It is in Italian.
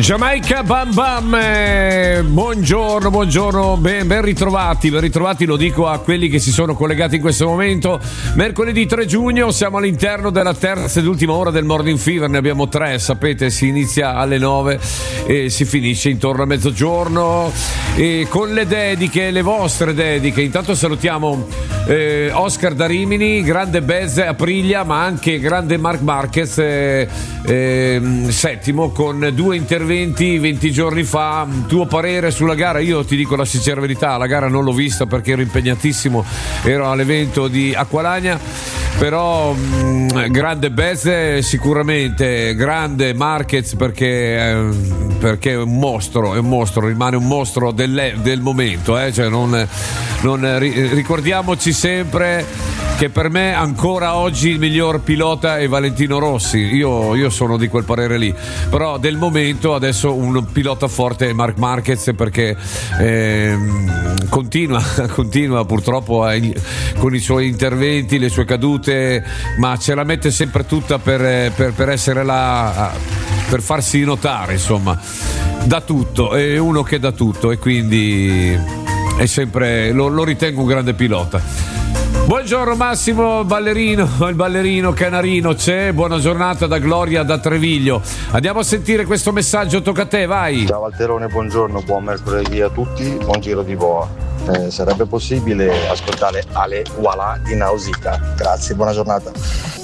Giamaica Bam Bam, buongiorno, ben ritrovati, lo dico a quelli che si sono collegati in questo momento. Mercoledì 3 giugno, siamo all'interno della terza ed ultima ora del Morning Fever, ne abbiamo 3, sapete, si inizia alle 9 e si finisce intorno a mezzogiorno, e con le dediche, le vostre dediche. Intanto salutiamo Oscar da Rimini, grande Bez Aprilia, ma anche grande Marc Marquez, settimo, con 2 interventi 20 giorni fa. Tuo parere sulla gara? Io ti dico la sincera verità, la gara non l'ho vista perché ero impegnatissimo, ero all'evento di Acqualagna, però grande Bez sicuramente, grande Marquez perché è un mostro, rimane un mostro del momento, cioè ricordiamoci sempre che per me ancora oggi il miglior pilota è Valentino Rossi. Io sono di quel parere lì, però del momento adesso un pilota forte è Marc Marquez, perché continua purtroppo con i suoi interventi, le sue cadute, ma ce la mette sempre tutta per essere là, per farsi notare, insomma, da tutto, è uno che dà tutto, e quindi è sempre, lo ritengo un grande pilota. Buongiorno Massimo, il ballerino canarino c'è. Buona giornata da Gloria da Treviglio. Andiamo a sentire questo messaggio, tocca a te, vai. Ciao Valterone, buongiorno, buon mercoledì a tutti, buon giro di boa. Sarebbe possibile ascoltare Ale Voilà di Nausicaa? Grazie, buona giornata.